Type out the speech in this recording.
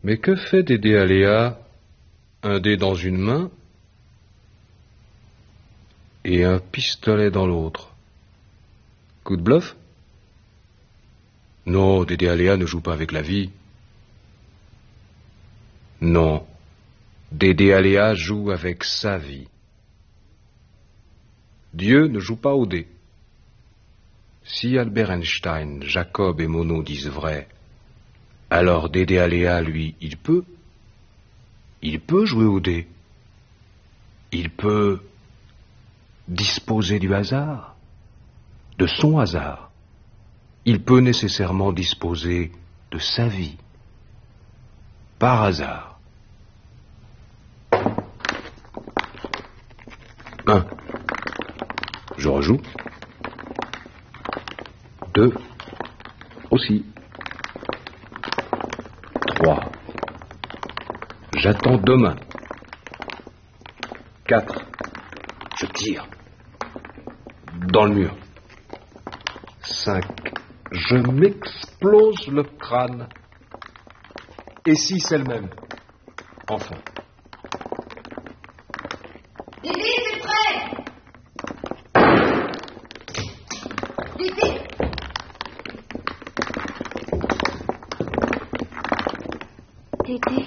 Mais que fait Dédé Aléa, un dé dans une main et un pistolet dans l'autre? Coup de bluff? Non, Dédé Aléa ne joue pas avec la vie. Non, Dédé Aléa joue avec sa vie. Dieu ne joue pas au dé. Si Albert Einstein, Jacob et Monod disent vrai, alors Dédé Aléa, lui, il peut jouer au dé. Il peut disposer du hasard, de son hasard. Il peut nécessairement disposer de sa vie, par hasard. 1. Je rejoue. 2. Aussi. 3. J'attends demain. 4. Je tire. Dans le mur. 5. Je m'explose le crâne. Et 6 elle-même. Enfin. Dédé, c'est prêt! Dédé! Dédé.